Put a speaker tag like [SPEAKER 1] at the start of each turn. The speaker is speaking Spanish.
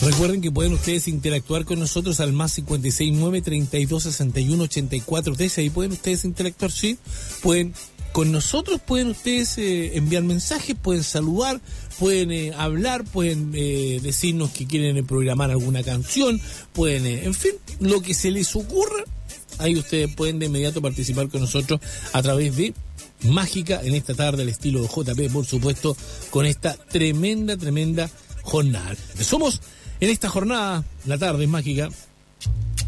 [SPEAKER 1] Recuerden que pueden ustedes interactuar con nosotros al más 569-3261-8413. Ahí pueden ustedes interactuar, sí. Con nosotros pueden ustedes enviar mensajes, pueden saludar, pueden hablar, pueden decirnos que quieren programar alguna canción, pueden, en fin, lo que se les ocurra. Ahí ustedes pueden de inmediato participar con nosotros a través de Mágica en esta tarde, al estilo de JP, por supuesto, con esta tremenda jornada. Somos en esta jornada, la tarde es mágica.